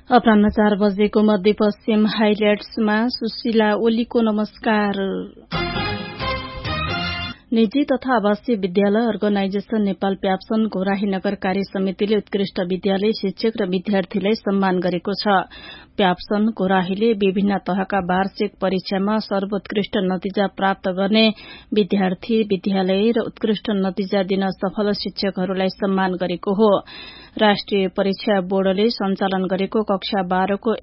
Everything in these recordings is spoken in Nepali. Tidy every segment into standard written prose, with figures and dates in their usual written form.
अपराह्न 4 बजेको मध्यपश्चिम हाइलाइट्समा सुशीला ओलीको नमस्कार। निजी तथा आवासीय विद्यालय अर्गनाइजेशन नेपाल प्याप्सन घोराही नगर कार्य समितिले उत्कृष्ट विद्यालय शिक्षक र विद्यार्थीलाई सम्मान गरेको छ। प्याप्सन घोराहीले विभिन्न तहका वार्षिक परीक्षामा सर्वोत्कृष्ट नतिजा प्राप्त गर्ने विद्यार्थी, विद्यालय र उत्कृष्ट नतिजा दिन सफल शिक्षकहरूलाई सम्मान गरेको हो। राष्ट्रिय परीक्षा बोर्डले सञ्चालन गरेको कक्षा 12 को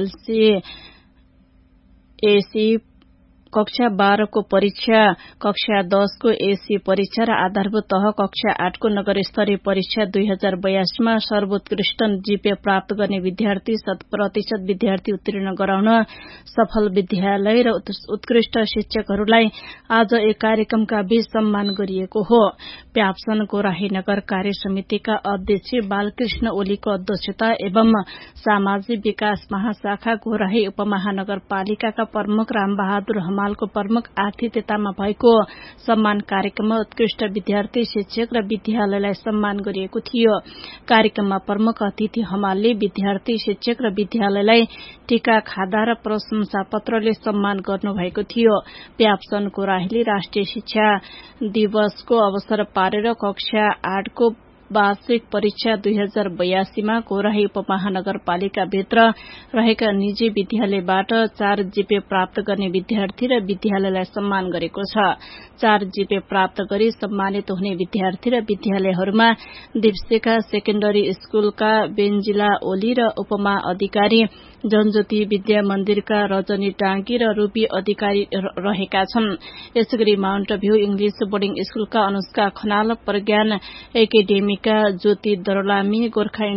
कक्षा 12 को परीक्षा, कक्षा 10 को एसी परीक्षा र आधारभूत तह कक्षा 8 को नगर स्तरीय परीक्षा 2082 मा सर्वोत्कृष्ट जीपीए प्राप्त गर्ने विद्यार्थी 100% विद्यार्थी उत्तीर्ण गराउन सफल विद्यालय र उत्कृष्ट शिक्षकहरूलाई आज एक कार्यक्रमका बीच सम्मान गरिएको हो। प्याप्सन घोराही नगर कार्य समितिका अध्यक्ष बालकृष्ण ओलीको अध्यक्षता एवं सामाजिक विकास महाशाखा घोराही उपमहानगरपालिकाका प्रमुख रामबहादुर हमालको प्रमुख आतिथ्यतामा भएको सम्मान कार्यक्रममा उत्कृष्ट विद्यार्थी, शिक्षक र विद्यालयलाई सम्मान गरिएको थियो। कार्यक्रममा प्रमुख अतिथि हमालले विद्यार्थी, शिक्षक र विद्यालयलाई टीका खादा र प्रशंसा पत्रले सम्मान गर्नुभएको थियो। प्याप्सन घोराहीले राष्ट्रिय शिक्षा दिवसको अवसर पारेर कक्षा 8 को वार्षिक परीक्षा 2082 मा घोराही उपमहानगरपालिका भित्र रहेका निजी विद्यालयबाट 4 जीपीए प्राप्त गर्ने विद्यार्थी र विद्यालयलाई सम्मान गरेको छ। 4 जीपीए प्राप्त गरी सम्मानित हुने विद्यार्थी र विद्यालयहरूमा दिप्सेका सेकेन्डरी स्कूलका बेन्जिला ओली र उपमा अधिकारी, जनज्योति विद्या मन्दिरका रजनी टाङ्की र रूपी अधिकारी रहेका छन्। यसैगरी माउन्ट भ्यू इंग्लिश बोर्डिङ स्कूलका अनुष्का खनाल, प्रज्ञान एकेडेमीका ज्योति दरलामी, गोर्खा